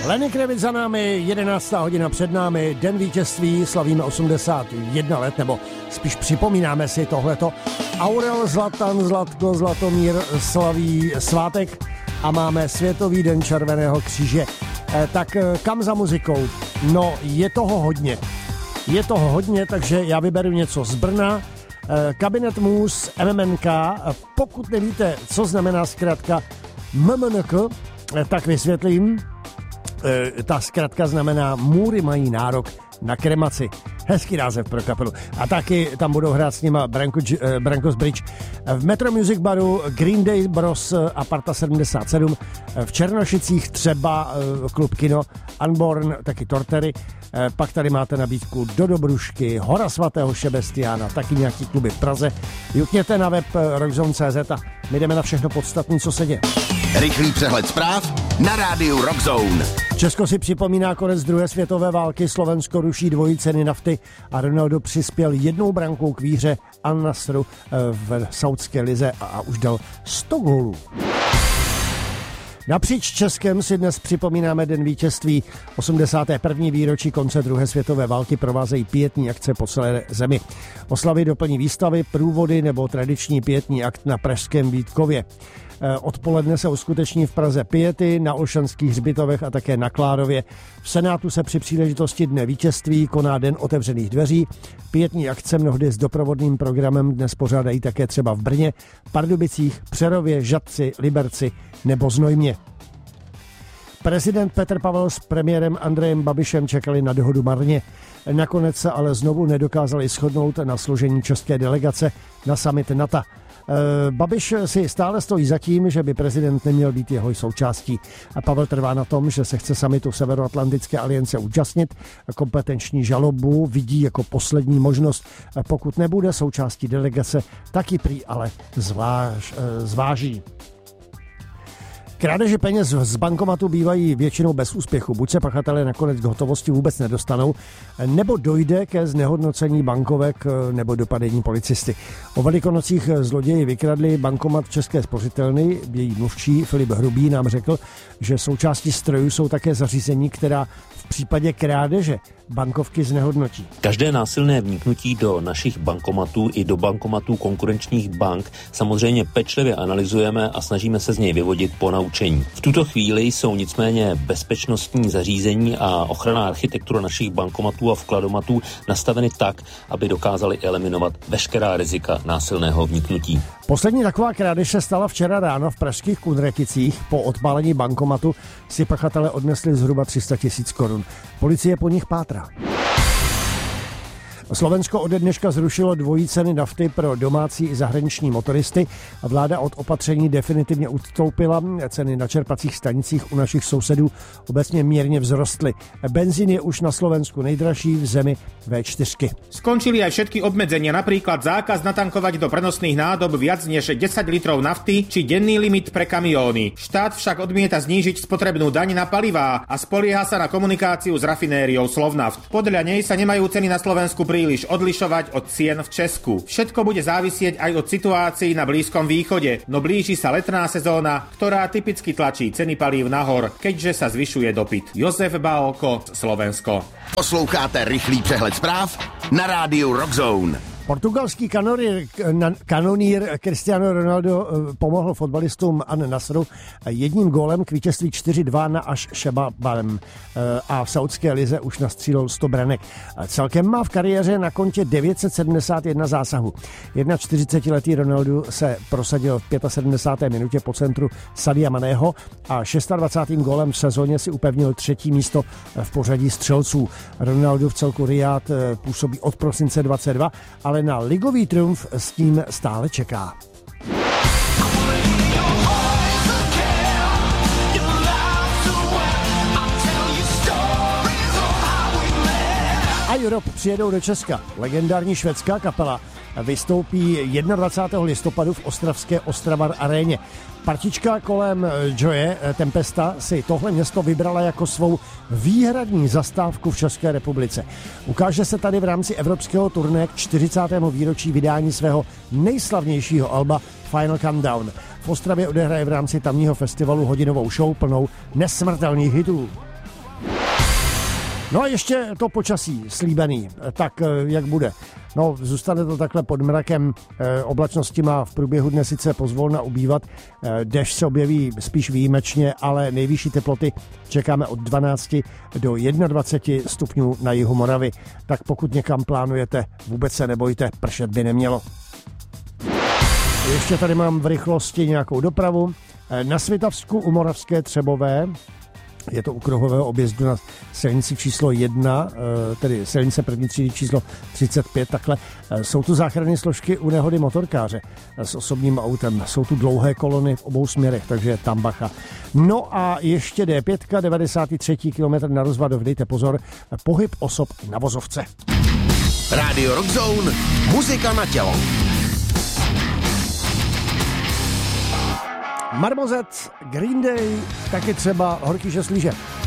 Lenny Kravitz za námi, 11. hodina před námi, den vítězství, slavíme 81 let, nebo spíš připomínáme si tohleto. Aurel, Zlatan, Zlatko, Zlatomír slaví svátek a máme Světový den Červeného kříže. Tak kam za muzikou? No, je toho hodně. Je toho hodně, takže já vyberu něco z Brna. Kabinet Mus, MMNK. Pokud nevíte, co znamená zkratka MMNK, tak vysvětlím. Ta zkratka znamená Můry mají nárok na kremaci. Hezký název pro kapelu. A taky tam budou hrát s nima Brankos Bridge. V Metro Music Baru Green Day Bros a Parta 77. V Černošicích třeba klub Kino, Unborn, taky Tortery. Pak tady máte nabídku do Dobrušky, Hora svatého Šebestiána, taky nějaký kluby v Praze. Jukněte na web rockzone.cz a my jdeme na všechno podstatné, co se děje. Rychlý přehled zpráv na rádiu Rockzone. Česko si připomíná konec druhé světové války, Slovensko ruší dvojí ceny nafty a Ronaldo přispěl 1 brankou k výhře Al-Nasru v saudské lize a už dal 100 gólů. Napříč Českem si dnes připomínáme den vítězství. 81. výročí konce druhé světové války provázejí pietní akce po celé zemi. Oslavy doplní výstavy, průvody nebo tradiční pietní akt na pražském Vítkově. Odpoledne se uskuteční v Praze piety, na Olšanských hřbitovech a také na Kládově. V Senátu se při příležitosti Dne vítězství koná Den otevřených dveří. Pietní akce mnohdy s doprovodným programem dnes pořádají také třeba v Brně, Pardubicích, Přerově, Žatci, Liberci nebo Znojmě. Prezident Petr Pavel s premiérem Andrejem Babišem čekali na dohodu marně. Nakonec se ale znovu nedokázali shodnout na složení české delegace na summit NATO. Babiš si stále stojí za tím, že by prezident neměl být jeho součástí. A Pavel trvá na tom, že se chce summitu Severoatlantické aliance účastnit. Kompetenční žalobu vidí jako poslední možnost. Pokud nebude součástí delegace, tak ji prý ale zváží. Krádeže peněz z bankomatu bývají většinou bez úspěchu. Buď se pachatelé nakonec k hotovosti vůbec nedostanou, nebo dojde ke znehodnocení bankovek nebo dopadení policisty. O Velikonocích zloději vykradli bankomat České spořitelny. Její mluvčí Filip Hrubý nám řekl, že součástí strojů jsou také zařízení, která v případě krádeže bankovky znehodnotí. Každé násilné vniknutí do našich bankomatů i do bankomatů konkurenčních bank samozřejmě pečlivě analyzujeme a snažíme se z něj vyvodit ponaučení. V tuto chvíli jsou nicméně bezpečnostní zařízení a ochranná architektura našich bankomatů a vkladomatů nastaveny tak, aby dokázaly eliminovat veškerá rizika násilného vniknutí. Poslední taková krádež se stala včera ráno v pražských Kunraticích. Po odpálení bankomatu si pachatelé odnesli zhruba 300 000 korun. Policie po nich pátrá. Slovensko ode dneška zrušilo dvojí ceny nafty pro domácí i zahraniční motoristy a vláda od opatření definitivně ustoupila. Ceny na čerpacích stanicích u našich sousedů obecně mírně vzrostly. Benzín je už na Slovensku nejdražší v zemi V4. Skončili aj všetky obmedzenia, napríklad zákaz natankovať do prenosných nádob viac než 10 litrov nafty či denný limit pre kamióny. Štát však odmieta znížiť spotrebnú daň na palivá a spolieha sa na komunikáciu s rafinériou Slovnaft. Podľa nej sa nemajú ceny na Slovensku príliš odlišovať od cien v Česku. Všetko bude závisieť aj od situácií na Blízkom východe, no blíži sa letná sezóna, ktorá typicky tlačí ceny palív nahor, keďže sa zvyšuje dopyt. Jozef Bálko, Slovensko. Posloucháte rychlý přehled zpráv na rádiu Rockzone. Portugalský kanonýr Cristiano Ronaldo pomohl fotbalistům Al-Nasru jedním gólem k vítězství 4-2 na Aš-Šababem a v saudské lize už nastřílel 100 branek. Celkem má v kariéře na kontě 971 zásahů. 41letý Ronaldo se prosadil v 75. minutě po centru Sadia Maného a 26. gólem v sezóně si upevnil 3. místo v pořadí střelců. Ronaldo v celku Riyad působí od prosince 22, ale na ligový triumf s tím stále čeká. A Europe přijedou do Česka. Legendární švédská kapela vystoupí 21. listopadu v ostravské Ostravar aréně. Partička kolem Joye Tempesta si tohle město vybrala jako svou výhradní zastávku v České republice. Ukáže se tady v rámci evropského turné k 40. výročí vydání svého nejslavnějšího alba Final Countdown. V Ostravě odehraje v rámci tamního festivalu hodinovou show plnou nesmrtelných hitů. No a ještě to počasí slíbený, tak jak bude. No, zůstane to takhle pod mrakem, oblačnosti má v průběhu dne sice pozvolna ubývat, déšť se objeví spíš výjimečně, ale nejvyšší teploty čekáme od 12 do 21 stupňů na jihu Moravy. Tak pokud někam plánujete, vůbec se nebojte, pršet by nemělo. Ještě tady mám v rychlosti nějakou dopravu. Na Svitavsku u Moravské Třebové, je to u kruhového objezdu na silnici číslo 1, tedy silnice první třídy číslo 35, takhle. Jsou tu záchranné složky u nehody motorkáře s osobním autem. Jsou tu dlouhé kolony v obou směrech, takže tam bacha. No a ještě D5, 93. kilometr na Rozvadov, dejte pozor, pohyb osob na vozovce. Radio Rock Zone, muzika na tělo. Marmozet, Green Day, taky třeba Horký šestlíže.